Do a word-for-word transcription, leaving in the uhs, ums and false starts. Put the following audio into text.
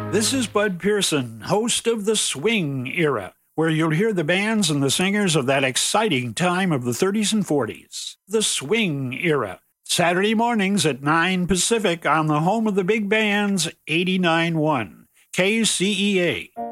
This is Bud Pearson, host of The Swing Era, where you'll hear the bands and the singers of that exciting time of the thirties and forties. The Swing Era, Saturday mornings at nine Pacific on the home of the big bands, eighty-nine point one K C E A.